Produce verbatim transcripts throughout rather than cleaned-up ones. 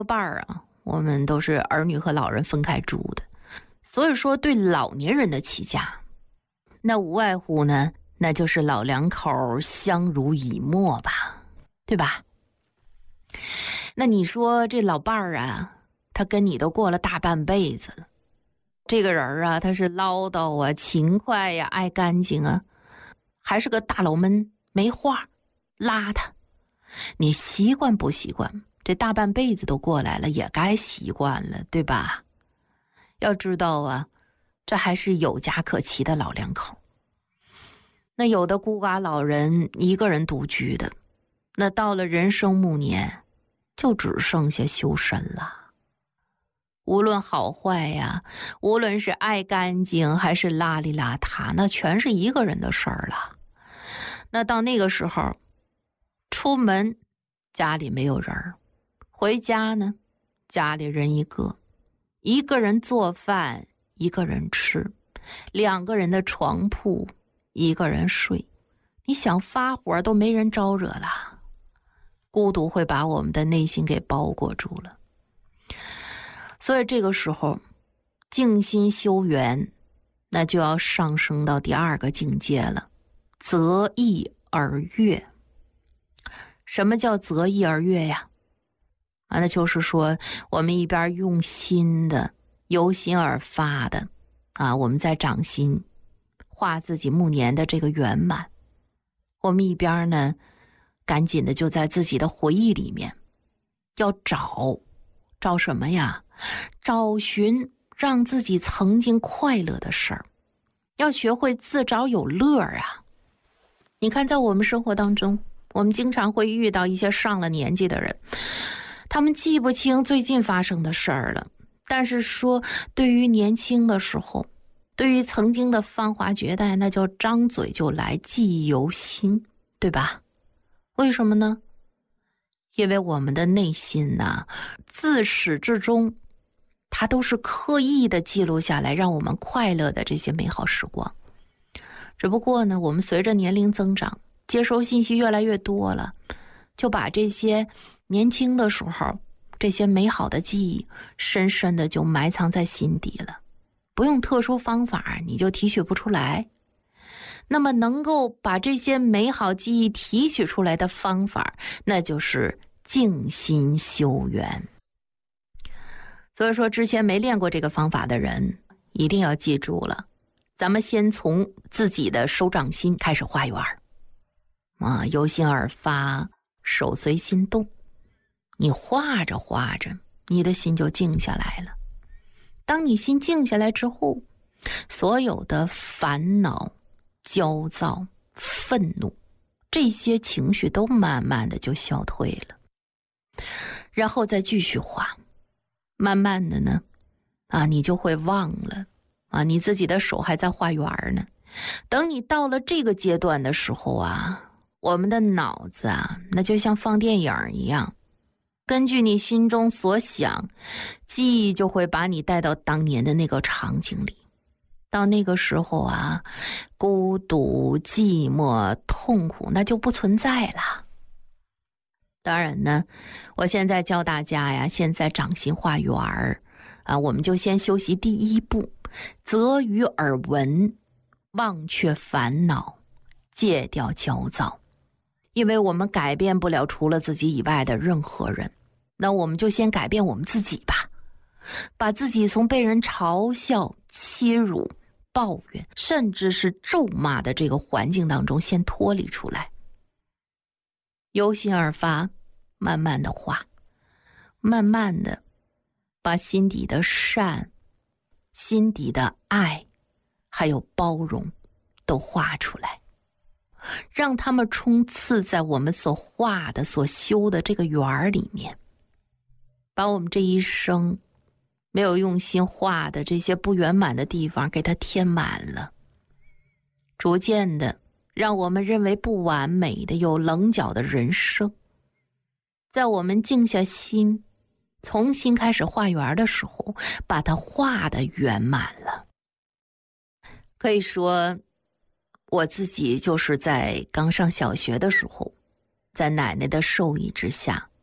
伴儿啊，我们都是儿女和老人分开住的，所以说对老年人的起家，那无外乎呢，那就是老两口相濡以沫吧，对吧？那你说这老伴儿啊，他跟你都过了大半辈子了，这个人啊，他是唠叨啊、勤快呀、爱干净啊，还是个大老闷、没话、邋遢，你习惯不习惯？这大半辈子都过来了，也该习惯了，对吧？要知道啊，这还是有家可齐的老两口。那有的孤寡老人一个人独居的，那到了人生暮年，就只剩下修身了。无论好坏呀，无论是爱干净还是邋里邋遢，那全是一个人的事儿了。那到那个时候，出门家里没有人儿，回家呢家里人一个，一个人做饭一个人吃，两个人的床铺一个人睡，你想发火都没人招惹了，孤独会把我们的内心给包裹住了。所以这个时候静心修缘，那就要上升到第二个境界了，择意而悦。什么叫择意而悦呀？啊，那就是说我们一边用心的由心而发的啊，我们在掌心画自己暮年的这个圆满，我们一边呢赶紧的就在自己的回忆里面要找找什么呀？找寻让自己曾经快乐的事儿，要学会自找有乐啊。你看在我们生活当中，我们经常会遇到一些上了年纪的人，他们记不清最近发生的事儿了，但是说对于年轻的时候，对于曾经的芳华绝代，那叫张嘴就来，记忆犹新，对吧？为什么呢？因为我们的内心啊，自始至终它都是刻意的记录下来让我们快乐的这些美好时光。只不过呢，我们随着年龄增长，接收信息越来越多了，就把这些年轻的时候这些美好的记忆深深的就埋藏在心底了，不用特殊方法你就提取不出来。那么能够把这些美好记忆提取出来的方法，那就是静心修缘。所以说之前没练过这个方法的人一定要记住了，咱们先从自己的手掌心开始画圆啊，由心而发，手随心动，你画着画着，你的心就静下来了。当你心静下来之后，所有的烦恼、焦躁、愤怒这些情绪都慢慢的就消退了，然后再继续画，慢慢的呢啊，你就会忘了啊，你自己的手还在画圆呢。等你到了这个阶段的时候啊，我们的脑子啊，那就像放电影一样，根据你心中所想，记忆就会把你带到当年的那个场景里。到那个时候啊，孤独、寂寞、痛苦那就不存在了。当然呢，我现在教大家呀，现在掌心画圆儿啊，我们就先修习第一步，择于耳闻，忘却烦恼，戒掉焦躁。因为我们改变不了除了自己以外的任何人，那我们就先改变我们自己吧，把自己从被人嘲笑、欺辱、抱怨，甚至是咒骂的这个环境当中先脱离出来，由心而发，慢慢的画，慢慢的把心底的善、心底的爱还有包容都画出来，让他们冲刺在我们所画的所修的这个圆里面，把我们这一生没有用心画的这些不圆满的地方给它填满了，逐渐的让我们认为不完美的有棱角的人生，在我们静下心重新开始画圆的时候，把它画得圆满了。可以说我自己就是在刚上小学的时候，在奶奶的授意之下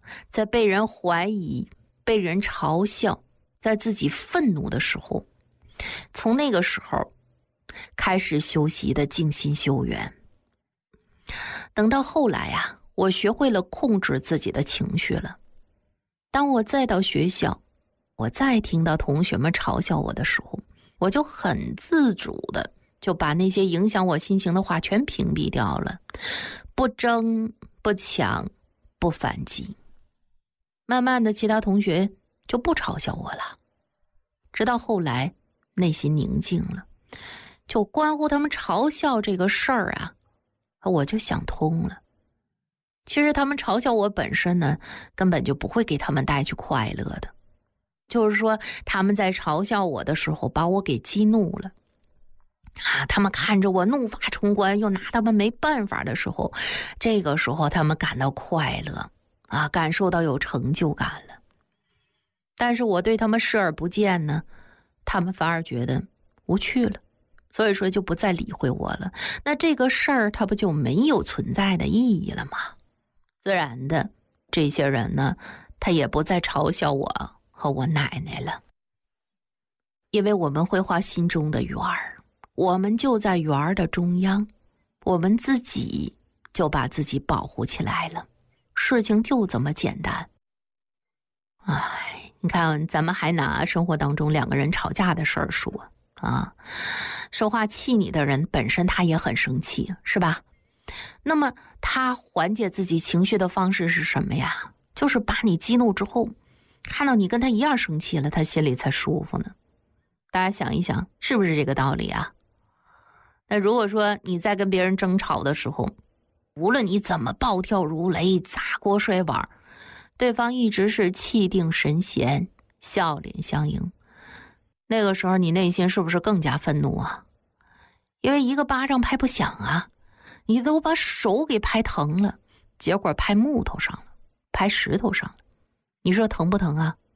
在被人怀疑、被人嘲笑，在自己愤怒的时候，从那个时候开始修习的静心修缘。等到后来啊，我学会了控制自己的情绪了。当我再到学校，我再听到同学们嘲笑我的时候，我就很自主的就把那些影响我心情的话全屏蔽掉了，不争不抢不反击。慢慢的，其他同学就不嘲笑我了。直到后来内心宁静了，就关乎他们嘲笑这个事儿啊，我就想通了。其实他们嘲笑我本身呢，根本就不会给他们带去快乐的。就是说他们在嘲笑我的时候把我给激怒了啊，他们看着我怒发冲冠，又拿他们没办法的时候，这个时候他们感到快乐啊，感受到有成就感了。但是我对他们视而不见呢，他们反而觉得无趣了，所以说就不再理会我了。那这个事儿它不就没有存在的意义了吗？自然的，这些人呢，他也不再嘲笑我和我奶奶了。因为我们会画心中的圆儿，我们就在圆儿的中央，我们自己就把自己保护起来了，事情就这么简单。哎，你看咱们还拿生活当中两个人吵架的事儿说啊，说话气你的人本身他也很生气，是吧？那么他缓解自己情绪的方式是什么呀？就是把你激怒之后，看到你跟他一样生气了，他心里才舒服呢。大家想一想，是不是这个道理啊？那如果说你在跟别人争吵的时候，无论你怎么暴跳如雷、砸锅摔碗，对方一直是气定神闲、笑脸相迎，那个时候你内心是不是更加愤怒啊？因为一个巴掌拍不响啊，你都把手给拍疼了，结果拍木头上了，拍石头上了，你说疼不疼啊？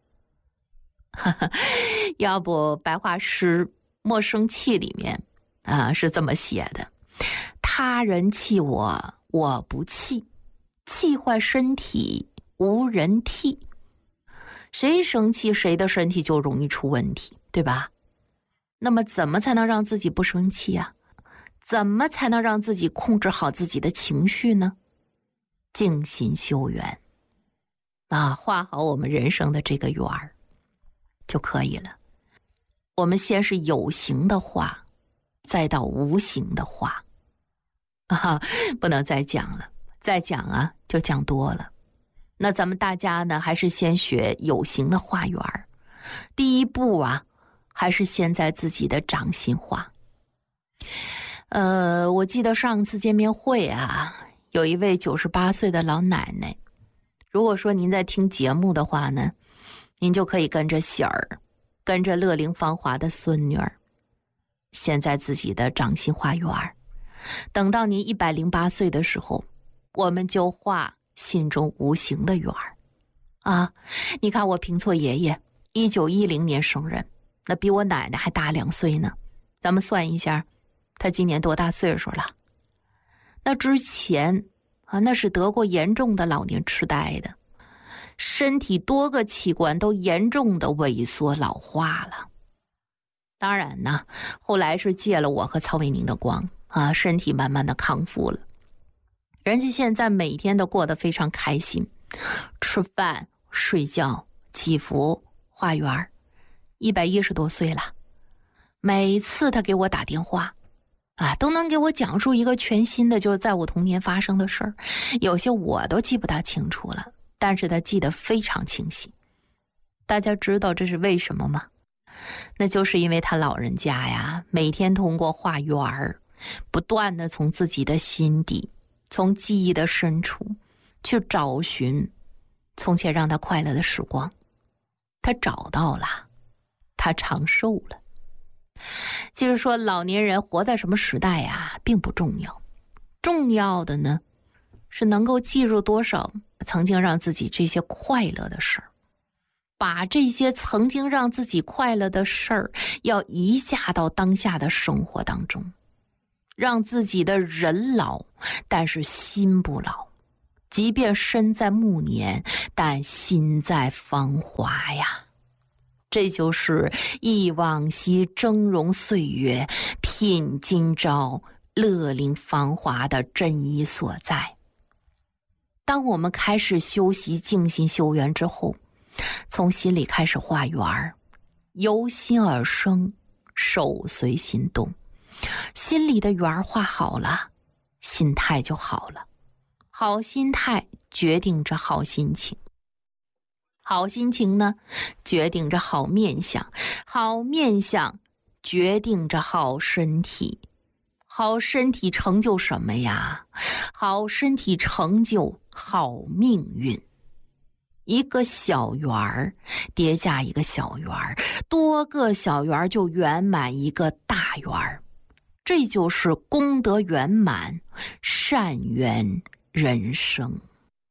要不白话诗《莫生气》里面啊是这么写的：他人气我，我不气，气坏身体无人替。谁生气，谁的身体就容易出问题，对吧？那么怎么才能让自己不生气啊？怎么才能让自己控制好自己的情绪呢？静心修缘啊，画好我们人生的这个圆儿就可以了。我们先是有形的画，再到无形的画啊，不能再讲了，再讲啊就讲多了。那咱们大家呢，还是先学有形的画圆儿。第一步啊，还是先在自己的掌心画。呃，我记得上次见面会啊，有一位九十八岁的老奶奶。如果说您在听节目的话呢，您就可以跟着喜儿，跟着乐龄芳华的孙女儿，先在自己的掌心画圆儿。等到您一百零八岁的时候，我们就画心中无形的圆儿啊。你看我平错爷爷一九一零年生人，那比我奶奶还大两岁呢。咱们算一下，他今年多大岁数了？那之前啊，那是得过严重的老年痴呆的，身体多个器官都严重的萎缩老化了。当然呢，后来是借了我和曹伟宁的光啊，身体慢慢的康复了。人家现在每天都过得非常开心，吃饭、睡觉、祈福、画圆，一百一十多岁了。每次他给我打电话啊，都能给我讲述一个全新的，就是在我童年发生的事儿，有些我都记不大清楚了，但是他记得非常清晰。大家知道这是为什么吗？那就是因为他老人家呀，每天通过画圆儿，不断的从自己的心底，从记忆的深处去找寻从前让他快乐的时光。他找到了，他长寿了。就是说老年人活在什么时代啊，并不重要，重要的呢是能够记住多少曾经让自己这些快乐的事儿，把这些曾经让自己快乐的事儿要移嫁到当下的生活当中，让自己的人老但是心不老， 即便身在暮年，但心在芳华呀。这就是忆往昔峥嵘岁月，品今朝乐龄芳华的真意所在。当我们开始修习静心修缘之后，从心里开始画圆儿，由心而生，手随心动。心里的圆儿画好了，心态就好了。好心态决定着好心情，好心情呢，决定着好面相，好面相决定着好身体，好身体成就什么呀？好身体成就好命运。一个小圆儿叠加一个小圆儿，多个小圆儿就圆满一个大圆儿。这就是功德圆满，善缘人生。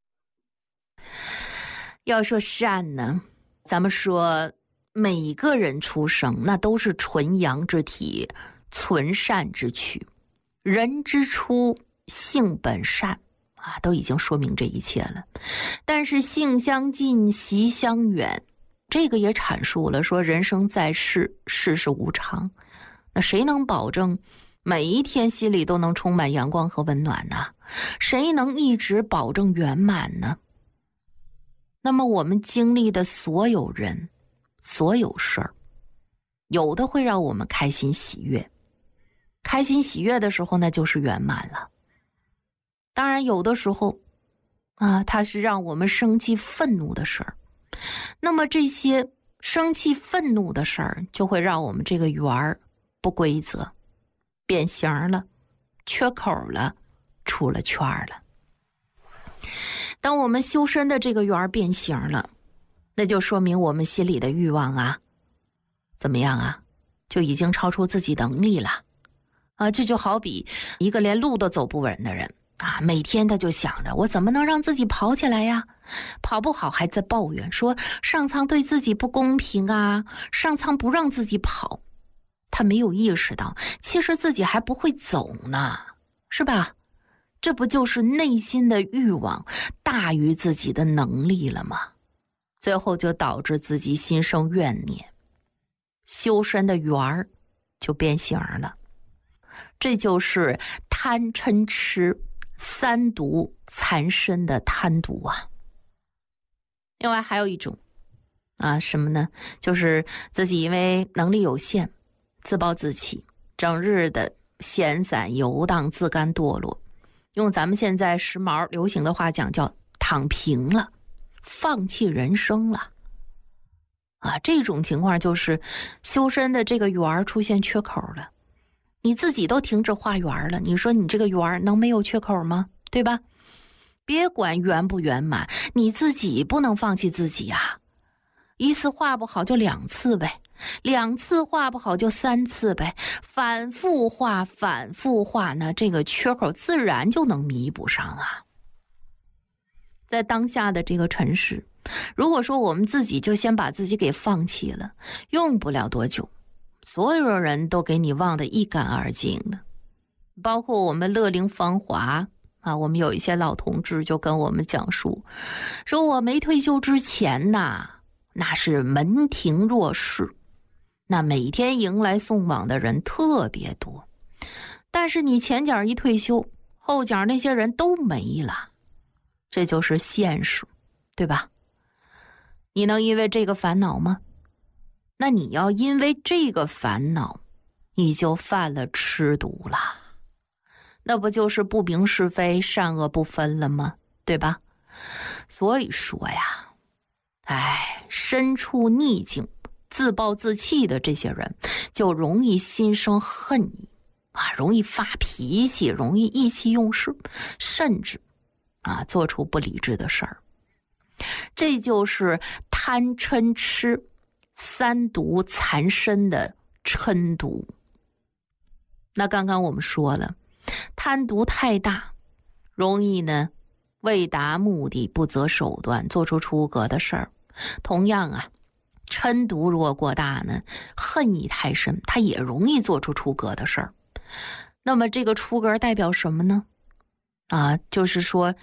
要说善呢，咱们说每个人出生那都是纯阳之体，存善之躯。人之初性本善啊，都已经说明这一切了。但是性相近，习相远，这个也阐述了说人生在世，世事无常。那谁能保证每一天心里都能充满阳光和温暖呢？谁能一直保证圆满呢？那么我们经历的所有人，所有事儿，有的会让我们开心喜悦，开心喜悦的时候那就是圆满了。当然有的时候啊，它是让我们生气愤怒的事儿，那么这些生气愤怒的事儿就会让我们这个圆儿不规则，变形了，缺口了，出了圈了。当我们修身的这个圆儿变形了，那就说明我们心里的欲望啊，怎么样啊，就已经超出自己能力了啊！这就好比一个连路都走不稳的人啊，每天他就想着我怎么能让自己跑起来呀？跑不好还在抱怨说上苍对自己不公平啊，上苍不让自己跑。他没有意识到其实自己还不会走呢，是吧？这不就是内心的欲望大于自己的能力了吗？最后就导致自己心生怨念，修身的圆儿就变形了。这就是贪嗔痴三毒缠身的贪毒啊。另外还有一种啊，什么呢？就是自己因为能力有限，自暴自弃，整日的闲散游荡，自甘堕落。用咱们现在时髦流行的话讲，叫躺平了，放弃人生了啊！这种情况就是修身的这个圆出现缺口了，你自己都停止画圆了，你说你这个圆能没有缺口吗？对吧？别管圆不圆满，你自己不能放弃自己啊！一次画不好就两次呗，两次画不好就三次呗，反复画反复画呢，这个缺口自然就能弥补上啊。在当下的这个尘世，如果说我们自己就先把自己给放弃了，用不了多久所有人都给你忘得一干二净的。包括我们乐龄芳华啊，我们有一些老同志就跟我们讲述说，我没退休之前呐，那是门庭若市，那每天迎来送往的人特别多，但是你前脚一退休，后脚那些人都没了，这就是现实，对吧？你能因为这个烦恼吗？那你要因为这个烦恼，你就犯了吃毒了，那不就是不明是非，善恶不分了吗？对吧？所以说呀，哎，身处逆境自暴自弃的这些人就容易心生恨意啊，容易发脾气，容易意气用事，甚至啊做出不理智的事儿。这就是贪嗔痴三毒缠身的嗔毒。那刚刚我们说了，贪毒太大，容易呢为达目的不择手段，做出出格的事儿。同样啊，嗔毒如果过大呢，恨意太深，它也容易做出出格的事儿。那么这个出格代表什么呢？啊，就是说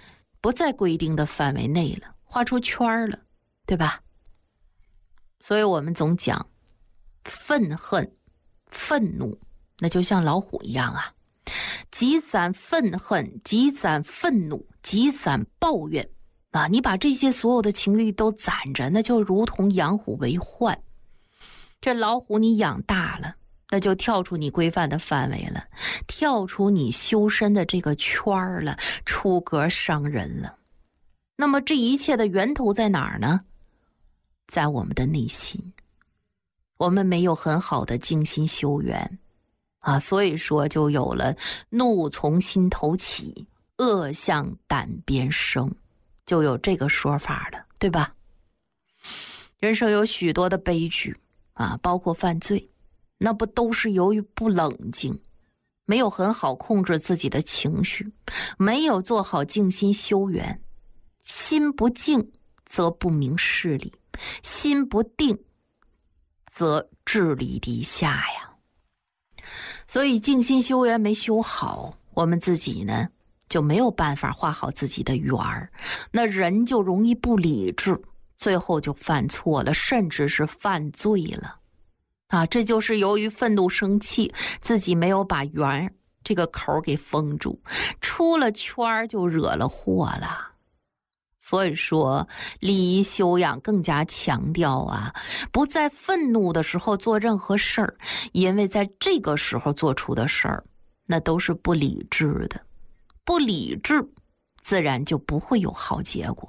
不在规定的范围内了，画出圈了，对吧？所以我们总讲愤恨、愤怒，那就像老虎一样啊，积攒愤恨，积攒愤怒，积攒抱怨啊！你把这些所有的情绪都攒着，那就如同养虎为患。这老虎你养大了，那就跳出你规范的范围了，跳出你修身的这个圈了，出格伤人了。那么这一切的源头在哪儿呢？在我们的内心。我们没有很好的静心修缘啊，所以说就有了怒从心头起，恶向胆边生，就有这个说法了，对吧？人生有许多的悲剧啊，包括犯罪，那不都是由于不冷静，没有很好控制自己的情绪，没有做好静心修缘。心不静则不明事理，心不定则智力低下呀。所以静心修缘没修好，我们自己呢就没有办法画好自己的圆儿，那人就容易不理智，最后就犯错了，甚至是犯罪了啊！这就是由于愤怒生气，自己没有把圆这个口给封住，出了圈就惹了祸了。所以说礼仪修养更加强调啊，不在愤怒的时候做任何事儿，因为在这个时候做出的事儿那都是不理智的，不理智自然就不会有好结果。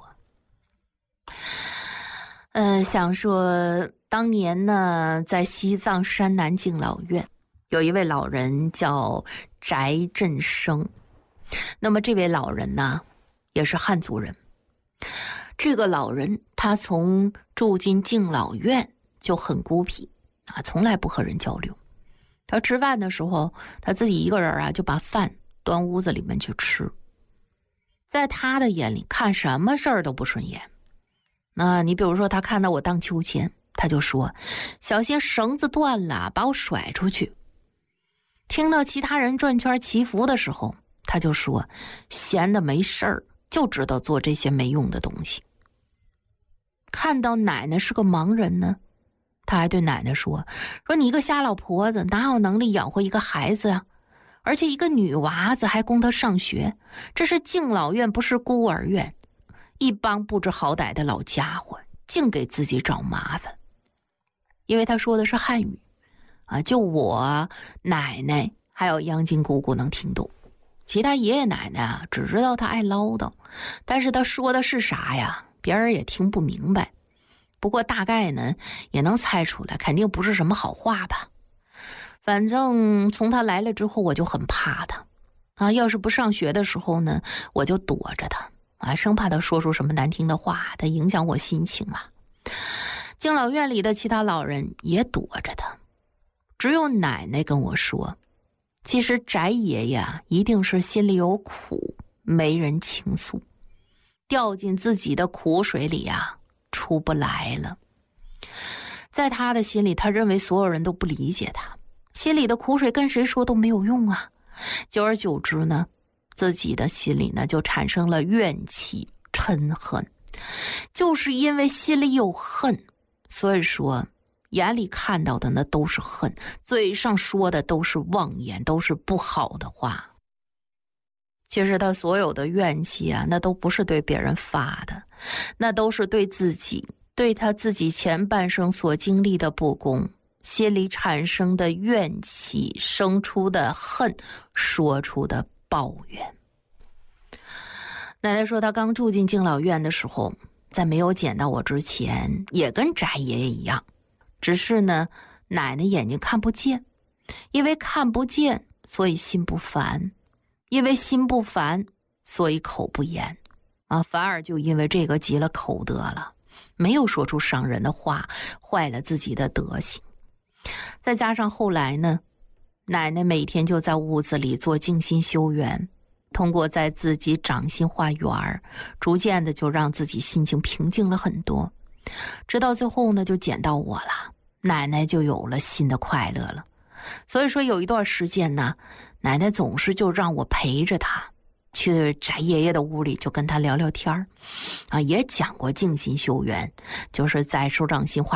嗯、呃，想说当年呢，在西藏山南敬老院有一位老人叫翟振生，那么这位老人呢也是汉族人。这个老人他从住进敬老院就很孤僻啊，从来不和人交流。他吃饭的时候，他自己一个人啊，就把饭端屋子里面去吃。在他的眼里，看什么事儿都不顺眼。那你比如说，他看到我荡秋千，他就说：“小心绳子断了，把我甩出去。”听到其他人转圈祈福的时候，他就说：“闲的没事儿，就知道做这些没用的东西。”看到奶奶是个盲人呢，他还对奶奶说：“说你一个瞎老婆子，哪有能力养活一个孩子啊？而且一个女娃子还供她上学，这是敬老院，不是孤儿院。一帮不知好歹的老家伙，净给自己找麻烦。”因为他说的是汉语啊，就我奶奶还有央金姑姑能听懂，其他爷爷奶奶啊只知道他爱唠叨，但是他说的是啥呀，别人也听不明白。不过大概呢也能猜出来，肯定不是什么好话吧。反正从他来了之后，我就很怕他啊。要是不上学的时候呢，我就躲着他啊，生怕他说出什么难听的话，他影响我心情啊。敬老院里的其他老人也躲着他，只有奶奶跟我说，其实翟爷爷啊，一定是心里有苦，没人倾诉，掉进自己的苦水里啊，出不来了。在他的心里，他认为所有人都不理解他，心里的苦水跟谁说都没有用啊。久而久之呢，自己的心里呢就产生了怨气、嗔恨，就是因为心里有恨，所以说眼里看到的那都是恨，嘴上说的都是妄言，都是不好的话。其实他所有的怨气啊，那都不是对别人发的，那都是对自己，对他自己前半生所经历的不公，心里产生的怨气，生出的恨，说出的抱怨。奶奶说她刚住进敬老院的时候，在没有捡到我之前，也跟翟爷爷一样，只是呢奶奶眼睛看不见，因为看不见，所以心不烦，因为心不烦，所以口不严啊，反而就因为这个积了口德了，没有说出伤人的话，坏了自己的德行。再加上后来呢，奶奶每天就在屋子里做静心修缘，通过在自己掌心画圆，逐渐的就让自己心情平静了很多。直到最后呢，就捡到我了，奶奶就有了新的快乐了。所以说有一段时间呢，奶奶总是就让我陪着她去翟爷爷的屋里就跟他聊聊天儿，啊，也讲过静心修缘，就是在手掌心画